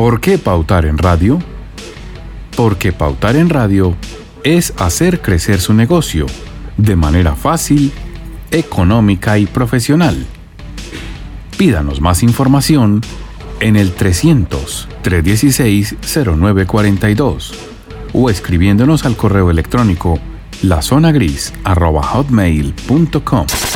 ¿Por qué pautar en radio? Porque pautar en radio es hacer crecer su negocio de manera fácil, económica y profesional. Pídanos más información en el 300-316-0942 o escribiéndonos al correo electrónico lazonagris@hotmail.com.